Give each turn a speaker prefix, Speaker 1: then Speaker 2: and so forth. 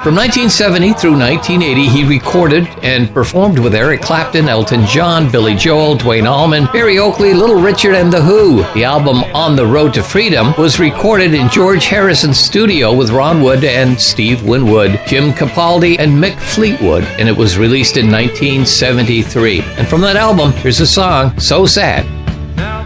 Speaker 1: From 1970 through 1980, he recorded and performed with Eric Clapton, Elton John, Billy Joel, Duane Allman, Barry Oakley, Little Richard, and The Who. The album On the Road to Freedom was recorded in George Harrison's studio with Ron Wood and Steve Winwood, Jim Capaldi, and Mick Fleetwood, and it was released in 1973. And from that album, here's a song, So Sad.